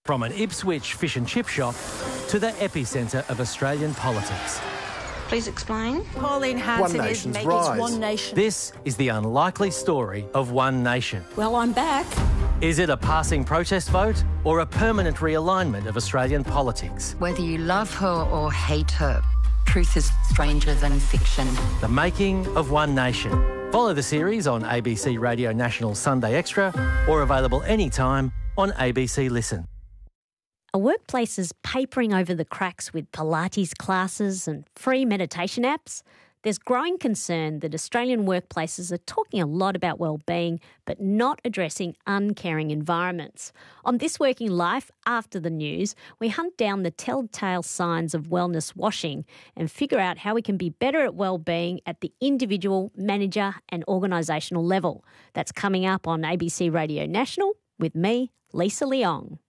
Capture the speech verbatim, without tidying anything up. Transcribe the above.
From an Ipswich fish and chip shop to the epicentre of Australian politics. Please explain. Pauline Hanson One is Nation's making rise. One Nation. This is the unlikely story of One Nation. Well, I'm back. Is it a passing protest vote or a permanent realignment of Australian politics? Whether you love her or hate her, truth is stranger than fiction. The making of One Nation. Follow the series on A B C Radio National Sunday Extra or available anytime on A B C Listen. A workplace is papering over the cracks with Pilates classes and free meditation apps. There's growing concern that Australian workplaces are talking a lot about well-being but not addressing uncaring environments. On This Working Life, after the news, we hunt down the telltale signs of wellness washing and figure out how we can be better at well-being at the individual, manager and organisational level. That's coming up on A B C Radio National with me, Lisa Leong.